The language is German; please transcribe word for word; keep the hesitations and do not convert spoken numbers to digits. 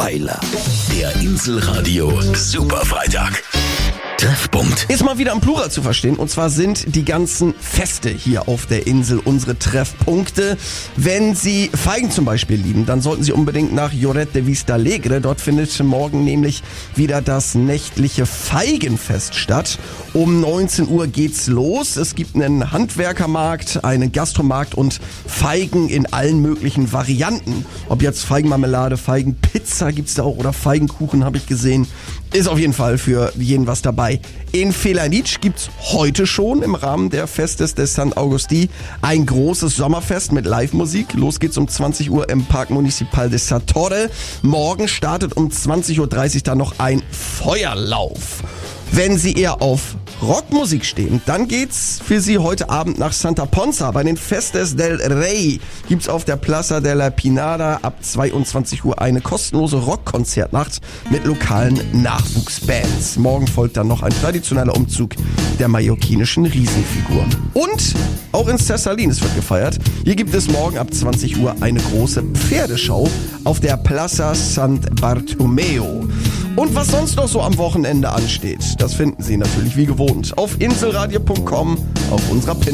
Weiler. Der Inselradio Superfreitag. Treffpunkt. Ist mal wieder im Plural zu verstehen, und zwar sind die ganzen Feste hier auf der Insel unsere Treffpunkte. Wenn Sie Feigen zum Beispiel lieben, dann sollten Sie unbedingt nach Lloret de Vistalegre. Dort findet morgen nämlich wieder das nächtliche Feigenfest statt. Um neunzehn Uhr geht's los. Es gibt einen Handwerkermarkt, einen Gastromarkt und Feigen in allen möglichen Varianten. Ob jetzt Feigenmarmelade, Feigenpizza gibt's da auch oder Feigenkuchen habe ich gesehen. Ist auf jeden Fall für jeden was dabei. In Felanitsch gibt's heute schon im Rahmen der Festes de Sant Agustí ein großes Sommerfest mit Live-Musik. Los geht's um zwanzig Uhr im Park Municipal de Sa Torre. Morgen startet um zwanzig Uhr dreißig dann noch ein Feuerlauf. Wenn Sie eher auf Rockmusik stehen, dann geht's für Sie heute Abend nach Santa Ponsa. Bei den Festes del Rey gibt's auf der Plaza de la Pinada ab zweiundzwanzig Uhr eine kostenlose Rockkonzertnacht mit lokalen Nachwuchsbands. Morgen folgt dann noch ein traditioneller Umzug der mallorquinischen Riesenfigur. Und auch in Cessalines wird gefeiert. Hier gibt es morgen ab zwanzig Uhr eine große Pferdeschau auf der Plaza Sant Bartomeu. Und was sonst noch so am Wochenende ansteht, das finden Sie natürlich wie gewohnt auf inselradio punkt com, auf unserer Pin